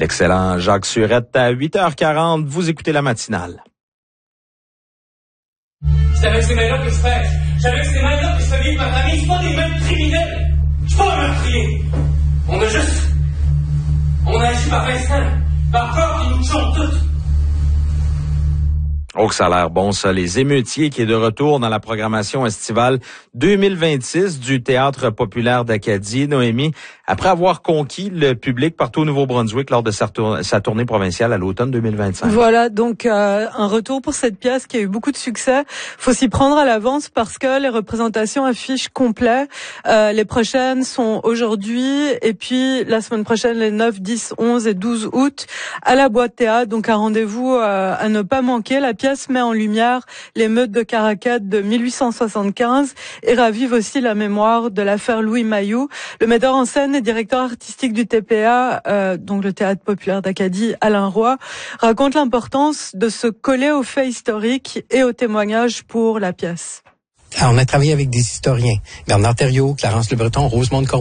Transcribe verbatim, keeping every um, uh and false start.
L'excellent Jacques Surette à huit heures quarante. Vous écoutez la matinale. C'est avec ces mains-là que je pêche. C'est avec ces mains-là que je fais vivre ma famille. C'est pas des mains de criminels. Je suis pas un meurtrier. On a juste... On a agi par instinct. Par peur qu'ils nous tuent toutes. Oh, que ça a l'air bon, ça. Les Émeutiers qui est de retour dans la programmation estivale deux mille vingt-six du Théâtre populaire d'Acadie. Noémie, après avoir conquis le public partout au Nouveau-Brunswick lors de sa, tour- sa tournée provinciale à l'automne deux mille vingt-cinq. Voilà, donc euh, un retour pour cette pièce qui a eu beaucoup de succès. Faut s'y prendre à l'avance parce que les représentations affichent complet. Euh, les prochaines sont aujourd'hui et puis la semaine prochaine, les neuf, dix, onze et douze août à la Boîte Théâtre. Donc un rendez-vous euh, à ne pas manquer. La pièce met en lumière l'émeute de Caracat de mille huit cent soixante-quinze et ravive aussi la mémoire de l'affaire Louis Mailloux. Le metteur en scène et directeur artistique du T P A, euh, donc le Théâtre populaire d'Acadie, Alain Roy, raconte l'importance de se coller aux faits historiques et aux témoignages pour la pièce. Alors, on a travaillé avec des historiens, Bernard Thériault, Clarence Le Breton, Rosemonde Corbeil.